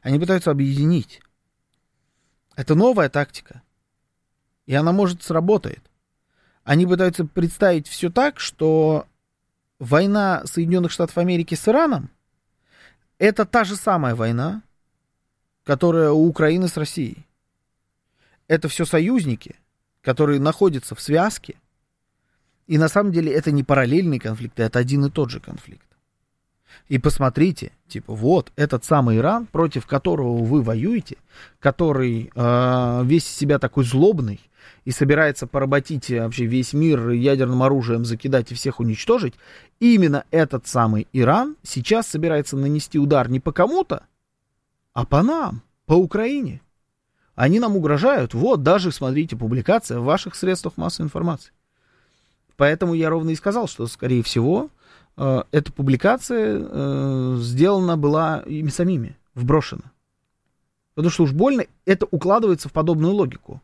Они пытаются объединить. Это новая тактика. И она, может, сработает. Они пытаются представить все так, что война Соединенных Штатов Америки с Ираном — это та же самая война, которая у Украины с Россией. Это все союзники, которые находятся в связке. И на самом деле это не параллельные конфликты, это один и тот же конфликт. И посмотрите, типа, вот этот самый Иран, против которого вы воюете, который весь из себя такой злобный и собирается поработить вообще весь мир ядерным оружием, закидать и всех уничтожить, именно этот самый Иран сейчас собирается нанести удар не по кому-то, а по нам, по Украине. Они нам угрожают. Вот, даже, смотрите, публикация в ваших средствах массовой информации. Поэтому я ровно и сказал, что, скорее всего, эта публикация сделана была ими самими, вброшена. Потому что уж больно это укладывается в подобную логику.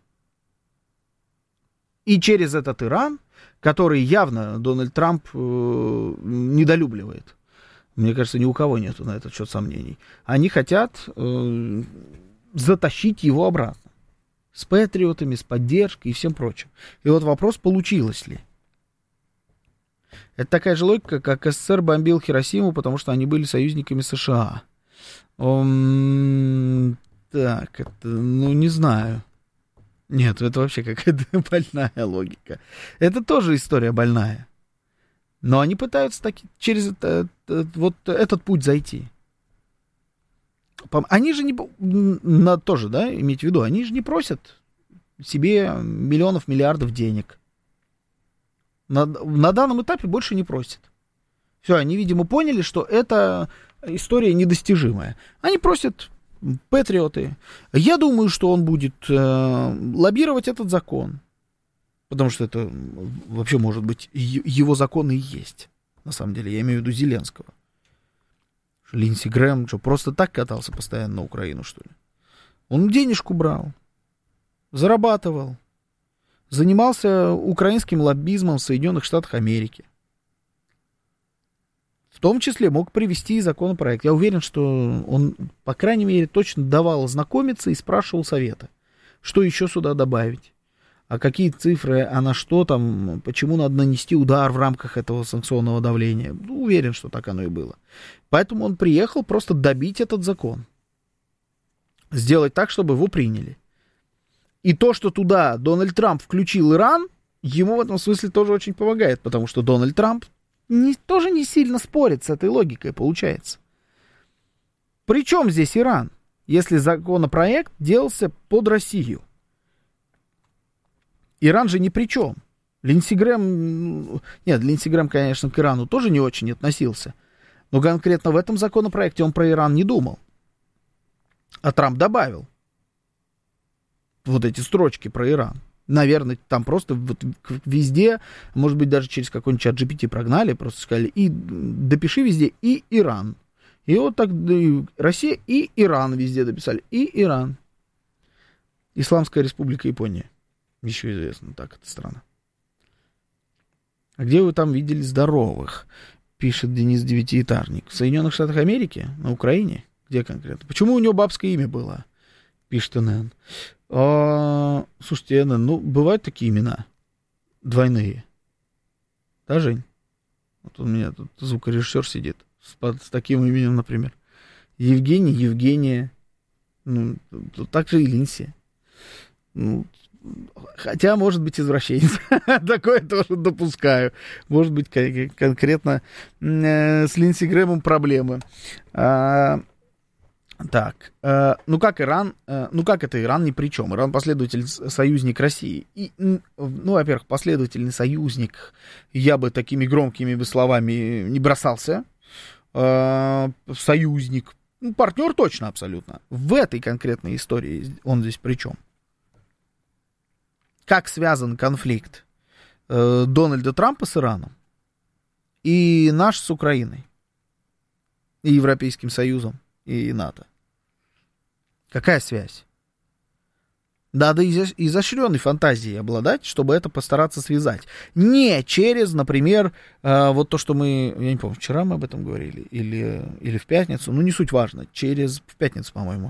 И через этот Иран, который явно Дональд Трамп недолюбливает, мне кажется, ни у кого нет на этот счет сомнений, они хотят затащить его обратно. С патриотами, с поддержкой и всем прочим. И вот вопрос, получилось ли. Это такая же логика, как СССР бомбил Хиросиму, потому что они были союзниками США. Так, это, ну, не знаю. Нет, это вообще какая-то больная логика. Это тоже история больная. Но они пытаются через вот этот путь зайти. Они же не... Надо тоже, да, иметь в виду, они же не просят себе миллионов, миллиардов денег. На данном этапе больше не просят. Все, они, видимо, поняли, что эта история недостижимая. Они просят патриоты. Я думаю, что он будет лоббировать этот закон. Потому что это вообще, может быть, его закон и есть. На самом деле, я имею в виду Зеленского. Линдси Грэм, что, просто так катался постоянно на Украину, что ли? Он денежку брал, зарабатывал, занимался украинским лоббизмом в Соединенных Штатах Америки. В том числе мог привести и законопроект. Я уверен, что он, по крайней мере, точно давал ознакомиться и спрашивал совета, что еще сюда добавить. А какие цифры, а на что там, почему надо нанести удар в рамках этого санкционного давления. Ну, уверен, что так оно и было. Поэтому он приехал просто добить этот закон. Сделать так, чтобы его приняли. И то, что туда Дональд Трамп включил Иран, ему в этом смысле тоже очень помогает, потому что Дональд Трамп тоже не сильно спорит с этой логикой, получается. Причем здесь Иран, если законопроект делался под Россию? Иран же ни при чем. Линдси Грэм... Нет, Линдси Грэм, конечно, к Ирану тоже не очень относился. Но конкретно в этом законопроекте он про Иран не думал. А Трамп добавил вот эти строчки про Иран. Наверное, там просто вот везде, может быть, даже через какой-нибудь чат GPT прогнали, просто сказали, и допиши везде и Иран. И вот так и Россия и Иран везде дописали. И Иран. Исламская республика Япония. Еще известно, так эта страна. А где вы там видели здоровых? Пишет Денис Девятиэтажник. В Соединенных Штатах Америки? На Украине? Где конкретно? Почему у него бабское имя было? Пишет НН. Слушайте, НН, ну, бывают такие имена. Двойные. Да, Жень? Вот у меня тут звукорежиссер сидит. С таким именем, например. Евгений, Евгения. Ну, так же и Линси. Ну, хотя, может быть, извращенец. Такое тоже допускаю. Может быть, конкретно с Линдси Грэмом проблемы. Так, ну как Иран, ну как это Иран ни при чем? Иран последователь, союзник России. И, ну, во-первых, последовательный союзник, я бы такими громкими бы словами не бросался. Союзник, ну, партнер точно абсолютно. В этой конкретной истории он здесь при чем? Как связан конфликт Дональда Трампа с Ираном и наш с Украиной, и Европейским Союзом, и НАТО? Какая связь? Надо изощренной фантазией обладать, чтобы это постараться связать. Не через, например, вот то, что мы, я не помню, вчера мы об этом говорили, или в пятницу, ну не суть важно, в пятницу, по-моему,